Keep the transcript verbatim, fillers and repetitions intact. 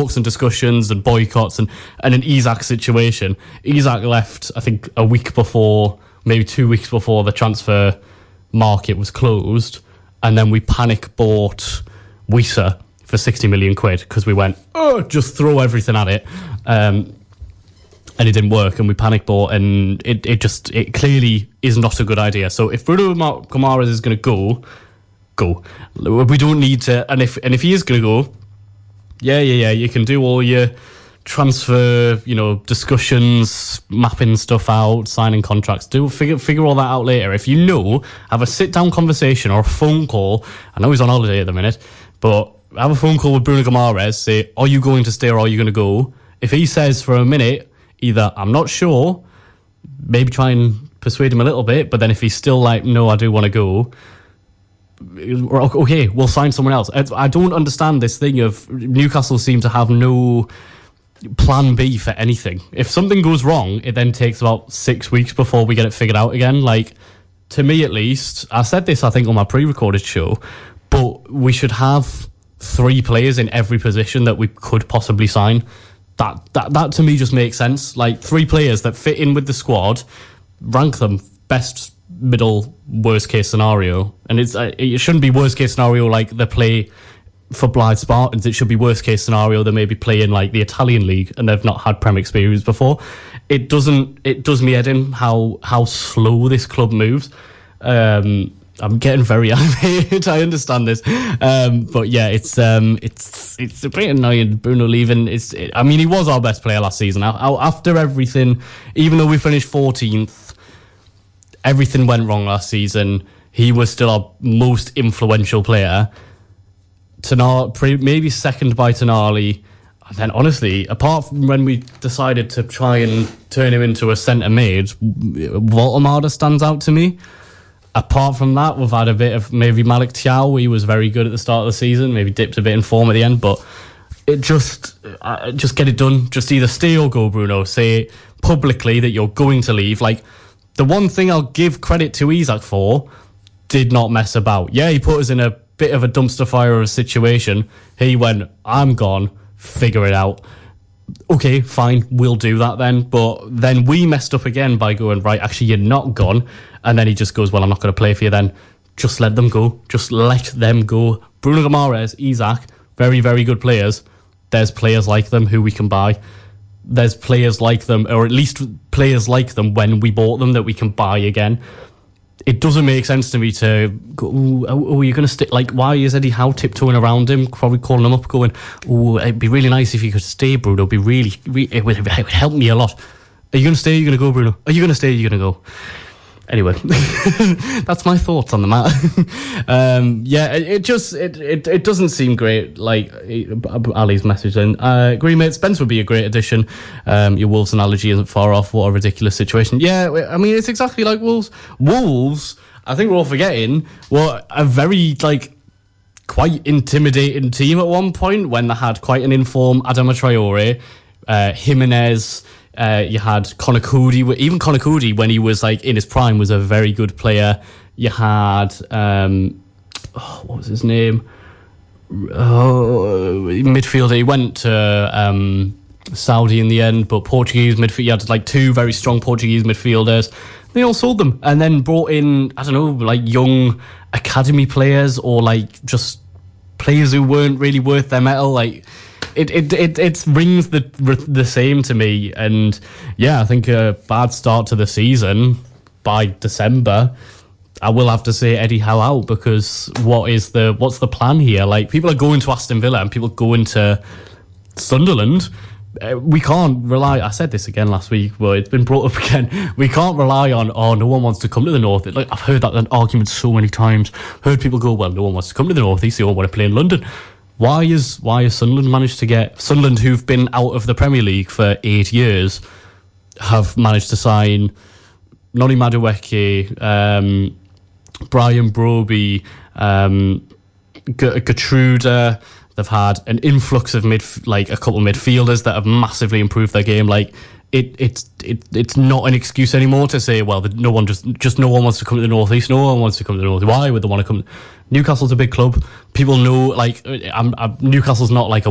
talks and discussions and boycotts and, and an Isak situation. Isak left, I think, a week before, maybe two weeks before the transfer market was closed, and then we panic bought Wissa for sixty million quid because we went, oh, just throw everything at it. Um, and it didn't work, and we panic bought, and it, it just, it clearly is not a good idea. So if Bruno Guimaraes is going to go, go. We don't need to, and if and if he is going to go, yeah, yeah, yeah, you can do all your transfer, you know, discussions, mapping stuff out, signing contracts. Do figure figure all that out later. If you know, have a sit down conversation or a phone call. I know he's on holiday at the minute, but have a phone call with Bruno Guimaraes. Say, are you going to stay or are you going to go? If he says for a minute, either I'm not sure, maybe try and persuade him a little bit, but then if he's still like, no, I do want to go, okay, we'll sign someone else. I don't understand this thing of Newcastle seem to have no plan B for anything. If something goes wrong, it then takes about six weeks before we get it figured out again. Like, to me at least, I said this I think on my pre-recorded show, but we should have three players in every position that we could possibly sign. That that that to me just makes sense. Like, three players that fit in with the squad, rank them best, middle, worst case scenario, and it's uh, it shouldn't be worst case scenario like they play for Blythe Spartans. It should be worst case scenario they maybe play in like the Italian league and they've not had Prem experience before. It doesn't. It does me head in how how slow this club moves. Um, I'm getting very animated. I understand this, um, but yeah, it's um, it's it's a bit annoying. Bruno leaving. It's. It, I mean, he was our best player last season. After everything, even though we finished fourteenth, everything went wrong last season. He was still our most influential player. Tonali, maybe second by Tonali. And then, honestly, apart from when we decided to try and turn him into a centre mid, Voltemada stands out to me. Apart from that, we've had a bit of maybe Malik Thiaw. He was very good at the start of the season, maybe dipped a bit in form at the end, but it just uh, just get it done. Just either stay or go, Bruno. Say publicly that you're going to leave. Like, the one thing I'll give credit to Isak for, did not mess about. Yeah, he put us in a bit of a dumpster fire of a situation. He went, I'm gone, figure it out. Okay, fine, we'll do that then. But then we messed up again by going, right, actually, you're not gone. And then he just goes, well, I'm not going to play for you then. Just let them go. Just let them go. Bruno Guimaraes, Isak, very, very good players. There's players like them who we can buy. There's players like them, or at least players like them when we bought them that we can buy again. It doesn't make sense to me to go, oh, oh, are you going to stick? Like, why is Eddie Howe tiptoeing around him, probably calling him up, going, oh, it'd be really nice if you could stay, Bruno. It'd be really, really it, would, it would help me a lot. Are you going to stay? Are you going to go, Bruno? Are you going to stay? Are you going to go? Anyway, that's my thoughts on the matter. um, yeah, it, it just it, it it doesn't seem great. Like Ali's message, then uh, agree, mate. Spence would be a great addition. Um, your Wolves analogy isn't far off. What a ridiculous situation. Yeah, I mean, it's exactly like Wolves. Wolves, I think we're all forgetting, were a very like quite intimidating team at one point when they had quite an informed Adama Traore, uh, Jimenez. Uh, you had Conor Cody. Even Conor Cody, when he was like in his prime, was a very good player. You had um, oh, what was his name? Oh, midfielder. He went to um, Saudi in the end, but Portuguese midfield. You had like two very strong Portuguese midfielders. They all sold them and then brought in, I don't know, like young academy players or like just players who weren't really worth their metal. Like. It it it it rings the the same to me, and yeah, I think a bad start to the season by December. I will have to say Eddie Howe out, because what is the what's the plan here? Like, people are going to Aston Villa and people going to Sunderland. Uh, we can't rely. I said this again last week, but it's been brought up again. We can't rely on, oh, no one wants to come to the north. Like, I've heard that argument so many times. Heard people go, well, no one wants to come to the north east. They all want to play in London. Why is why has Sunderland managed to get Sunderland, who've been out of the Premier League for eight years, have managed to sign Noni Madueke, um, Brian Broby, um, G- Gertruda. They've had an influx of mid, like a couple of midfielders that have massively improved their game. Like it, it's it, it's not an excuse anymore to say, well, no one just just no one wants to come to the northeast. No one wants to come to the north. Why would they want to come? Newcastle's a big club. People know, like, I'm, I'm, Newcastle's not like a